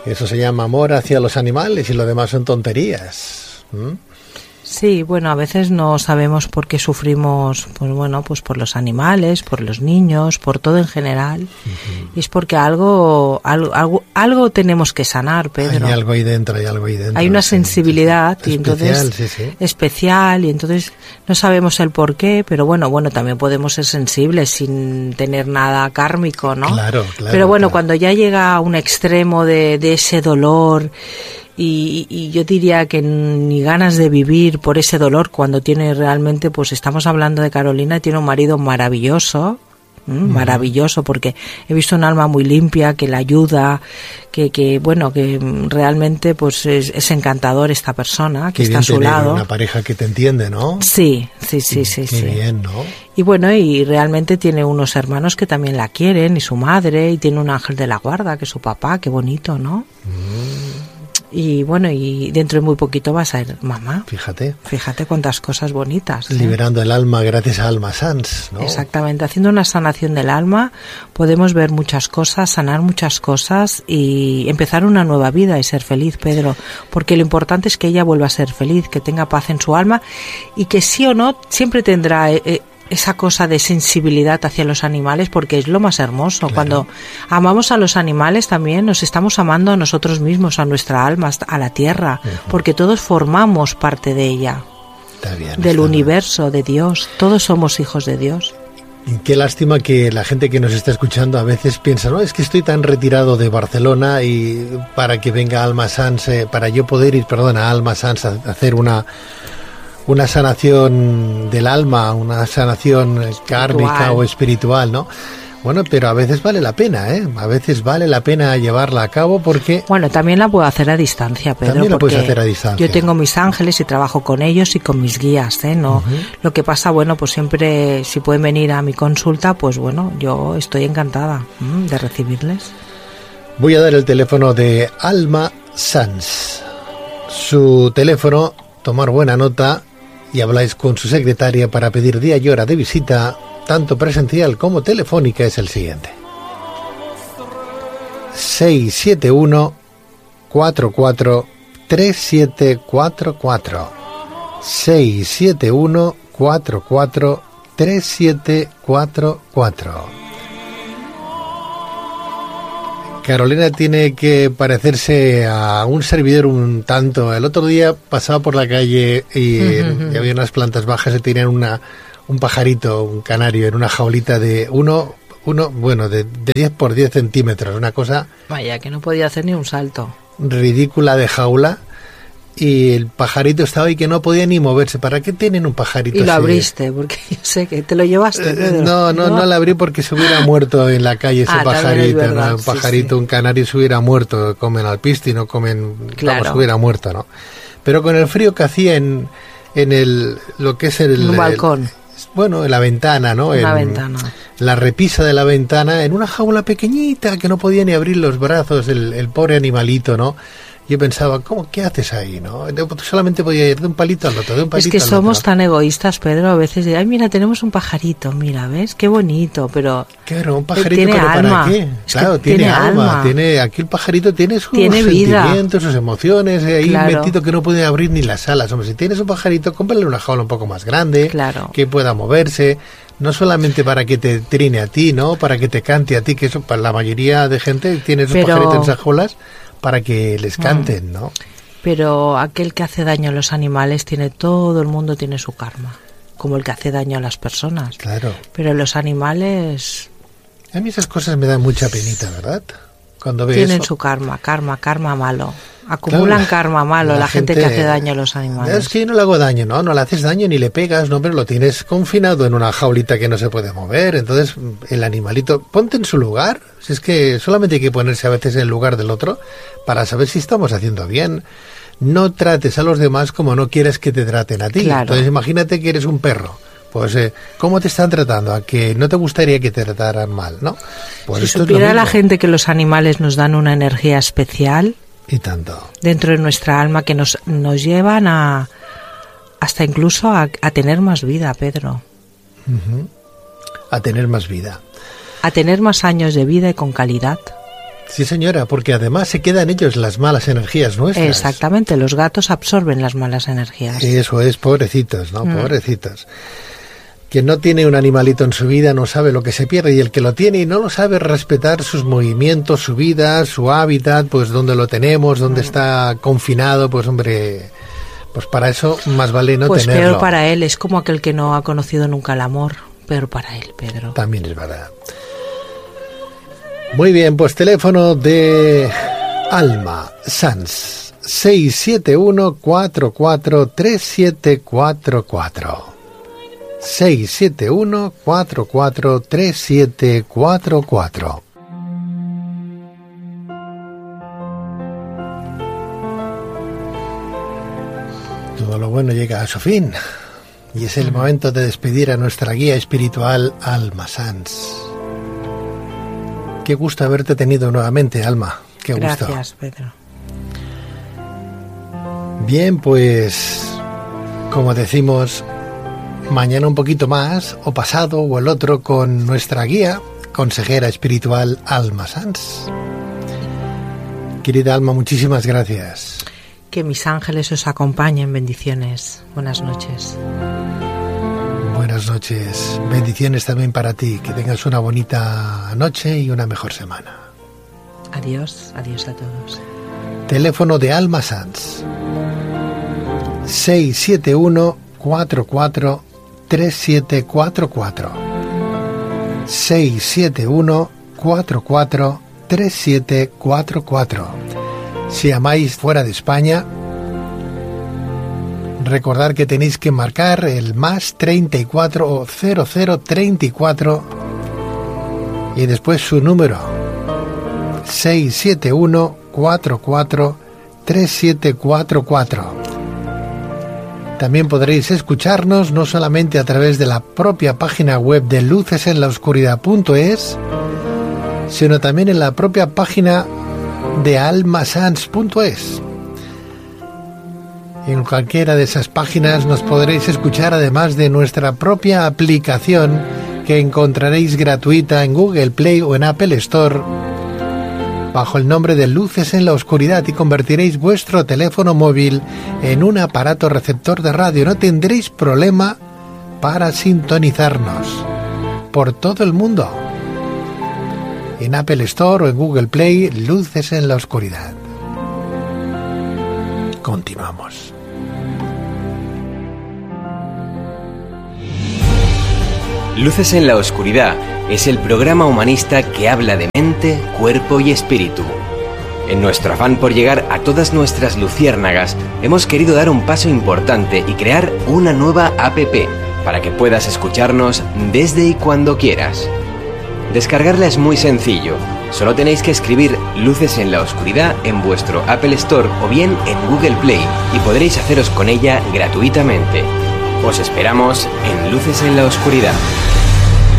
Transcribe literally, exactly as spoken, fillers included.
Eso se llama amor hacia los animales y lo demás son tonterías. ¿Mm? Sí, bueno, a veces no sabemos por qué sufrimos, pues bueno, pues por los animales, por los niños, por todo en general. Uh-huh. Y es porque algo, algo, algo, algo tenemos que sanar, Pedro. Hay algo ahí dentro, hay algo ahí dentro. Hay una sensibilidad sí, sí. y entonces especial, sí, sí. especial y entonces no sabemos el por qué, pero bueno, bueno, también podemos ser sensibles sin tener nada kármico, ¿no? Claro, claro. Pero bueno, claro. cuando ya llega a un extremo de, de ese dolor. Y, y yo diría que ni ganas de vivir por ese dolor cuando tiene realmente, pues estamos hablando de Carolina, tiene un marido maravilloso, ¿m? Uh-huh. maravilloso, porque he visto un alma muy limpia que la ayuda, que, que bueno, que realmente pues es, es encantador esta persona que Qué está a su tener lado. Una pareja que te entiende, ¿no? Sí, sí, sí, sí. Qué sí. bien, ¿no? Y bueno, y realmente tiene unos hermanos que también la quieren, y su madre, y tiene un ángel de la guarda, que es su papá, qué bonito, ¿no? Mm. Y bueno, y dentro de muy poquito va a ser mamá. Fíjate. Fíjate cuántas cosas bonitas. ¿eh? Liberando el alma gracias a Alma Sans, ¿no? Exactamente. Haciendo una sanación del alma podemos ver muchas cosas, sanar muchas cosas y empezar una nueva vida y ser feliz, Pedro. Porque lo importante es que ella vuelva a ser feliz, que tenga paz en su alma y que sí o no siempre tendrá... Eh, esa cosa de sensibilidad hacia los animales, porque es lo más hermoso. Claro. Cuando amamos a los animales también nos estamos amando a nosotros mismos, a nuestra alma, a la tierra, uh-huh. porque todos formamos parte de ella, está bien, del está universo, bien. De Dios. Todos somos hijos de Dios. Y qué lástima que la gente que nos está escuchando a veces piensa, no, es que estoy tan retirado de Barcelona y para que venga Alma Sans, eh, para yo poder ir, perdón, a Alma Sans a hacer una... una sanación del alma, una sanación kármica o espiritual, ¿no? Bueno, pero a veces vale la pena, ¿eh? A veces vale la pena llevarla a cabo porque... Bueno, también la puedo hacer a distancia, Pedro. También la puedes hacer a distancia. Yo tengo mis ángeles y trabajo con ellos y con mis guías, ¿eh? No, uh-huh. Lo que pasa, bueno, pues siempre, si pueden venir a mi consulta, pues bueno, yo estoy encantada ¿m? de recibirles. Voy a dar el teléfono de Alma Sans. Su teléfono, tomar buena nota... y habláis con su secretaria para pedir día y hora de visita, tanto presencial como telefónica, es el siguiente. seis siete uno, cuatro cuatro, tres siete cuatro cuatro. seis siete uno, cuatro cuatro, tres siete cuatro cuatro. Carolina tiene que parecerse a un servidor un tanto. El otro día pasaba por la calle y, uh-huh. y había unas plantas bajas y tenían una, un pajarito, un canario, en una jaulita de uno, uno bueno, de, de diez por diez centímetros. Una cosa... Vaya, que no podía hacer ni un salto. Ridícula de jaula. Y el pajarito estaba ahí que no podía ni moverse. ¿Para qué tienen un pajarito así? Y lo abriste, porque yo sé que te lo llevaste, Pedro. No, no, no, no lo abrí porque se hubiera muerto en la calle ese ah, pajarito. Verdad, ¿no? Un pajarito, sí, sí. Un canario se hubiera muerto. Comen alpiste y no comen... Claro. Vamos, se hubiera muerto, ¿no? Pero con el frío que hacía en, en el... lo que es el... Un balcón. El, bueno, en la ventana, ¿no? Una en ventana. La repisa de la ventana, en una jaula pequeñita que no podía ni abrir los brazos, el, el pobre animalito, ¿no? Yo pensaba, ¿cómo, qué haces ahí, no? Solamente podía ir de un palito al otro, de un palito al otro. Es que somos otro. tan egoístas, Pedro, a veces de, ay, mira, tenemos un pajarito, mira, ¿ves? Qué bonito, pero... Claro, un pajarito, tiene ¿pero alma. para qué? Es claro, que tiene, tiene alma, alma. Tiene, aquí el pajarito tiene sus tiene sentimientos, vida. sus emociones, ahí claro. metido que no puede abrir ni las alas. Hombre, si tienes un pajarito, cómprale una jaula un poco más grande, claro. que pueda moverse, no solamente para que te trine a ti, ¿no? Para que te cante a ti, que eso para la mayoría de gente tiene esos pero... pajaritos en esas jaulas para que les canten, ¿no? Pero aquel que hace daño a los animales tiene, todo el mundo tiene su karma, como el que hace daño a las personas. Claro. Pero los animales... A mí esas cosas me dan mucha penita, ¿verdad? Cuando ves Tienen eso. su karma, karma, karma malo. Acumulan claro, karma malo la, la gente, gente que hace daño a los animales. Es que yo no le hago daño, ¿no? No le haces daño ni le pegas, no, pero lo tienes confinado en una jaulita que no se puede mover. Entonces, el animalito, ponte en su lugar. Si es que solamente hay que ponerse a veces en el lugar del otro para saber si estamos haciendo bien. No trates a los demás como no quieres que te traten a ti. Claro. Entonces, imagínate que eres un perro. Pues, eh, ¿cómo te están tratando? A que no te gustaría que te trataran mal, ¿no? Pues si esto supiera es lo la gente que los animales nos dan una energía especial... Y tanto. Dentro de nuestra alma que nos, nos llevan a... hasta incluso a, a tener más vida, Pedro. Uh-huh. A tener más vida. A tener más años de vida y con calidad. Sí, señora, porque además se quedan ellos las malas energías nuestras. Exactamente, los gatos absorben las malas energías. Eso es, pobrecitos, ¿no? Mm. Pobrecitos. Quien no tiene un animalito en su vida no sabe lo que se pierde, y el que lo tiene y no lo sabe respetar sus movimientos, su vida, su hábitat, pues dónde lo tenemos, dónde está confinado, pues hombre, pues para eso más vale no pues tenerlo. Pues peor para él, es como aquel que no ha conocido nunca el amor, peor para él, Pedro. También es verdad. Muy bien, pues teléfono de Alma Sanz, seis siete uno, cuatro cuatro tres siete cuatro cuatro. seis siete uno, cuatro cuatro tres siete cuatro cuatro. Todo lo bueno llega a su fin, y es el momento de despedir a nuestra guía espiritual, Alma Sanz. Qué gusto haberte tenido nuevamente, Alma. Qué gusto. Gracias, Pedro. Bien, pues, como decimos, mañana un poquito más, o pasado, o el otro, con nuestra guía, consejera espiritual, Alma Sanz. Querida Alma, muchísimas gracias. Que mis ángeles os acompañen. Bendiciones. Buenas noches. Buenas noches. Bendiciones también para ti. Que tengas una bonita noche y una mejor semana. Adiós. Adiós a todos. Teléfono de Alma Sanz. seis siete uno, cuatro cuatro tres siete cuatro cuatro. seis siete uno, cuatro cuatro tres siete cuatro cuatro. Si llamáis fuera de España, recordad que tenéis que marcar el más treinta y cuatro o cero cero treinta y cuatro y después su número seis siete uno, cuatro cuatro tres siete cuatro cuatro. También podréis escucharnos no solamente a través de la propia página web de luces en la oscuridad punto es, sino también en la propia página de alma sanz punto es. En cualquiera de esas páginas nos podréis escuchar, además de nuestra propia aplicación que encontraréis gratuita en Google Play o en Apple Store bajo el nombre de Luces en la Oscuridad, y convertiréis vuestro teléfono móvil en un aparato receptor de radio. No tendréis problema para sintonizarnos por todo el mundo. En Apple Store o en Google Play, Luces en la Oscuridad. Continuamos. Luces en la Oscuridad es el programa humanista que habla de mente, cuerpo y espíritu. En nuestro afán por llegar a todas nuestras luciérnagas, hemos querido dar un paso importante y crear una nueva app para que puedas escucharnos desde y cuando quieras. Descargarla es muy sencillo, solo tenéis que escribir Luces en la Oscuridad en vuestro Apple Store o bien en Google Play y podréis haceros con ella gratuitamente. Os esperamos en Luces en la Oscuridad.